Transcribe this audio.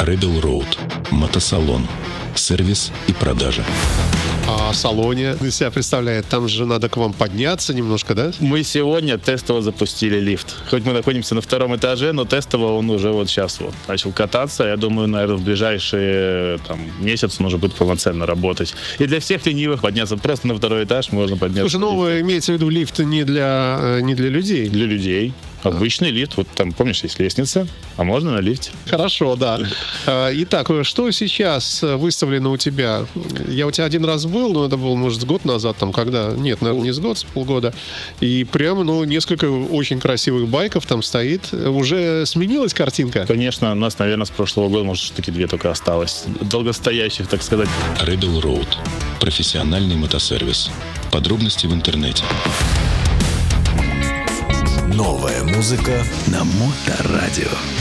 Rebel Road. Мотосалон. Сервис и продажа. А салоне из себя представляет? Там же надо к вам подняться немножко, да? Мы сегодня тестово запустили лифт. Хоть мы находимся на 2 этаже, но тестово он уже вот сейчас вот начал кататься. Я думаю, наверное, в ближайшие месяц он уже будет полноценно работать. И для всех ленивых подняться просто на 2 этаж можно подняться. Слушай, ну, имеется в виду лифт не для людей. Для людей. Обычный лифт. Вот там, помнишь, есть лестница, а можно на лифте. Хорошо, да. Итак, что сейчас выставлено у тебя? Я у тебя один раз был, но это был, может, год назад, там, когда... Нет, наверное, не с год, с полгода. И прямо, несколько очень красивых байков там стоит. Уже сменилась картинка? Конечно, у нас, наверное, с прошлого года, может, штуки 2 только осталось. Долгостоящих, так сказать. Rebel Road. Профессиональный мотосервис. Подробности в интернете. Новая музыка на Моторадио.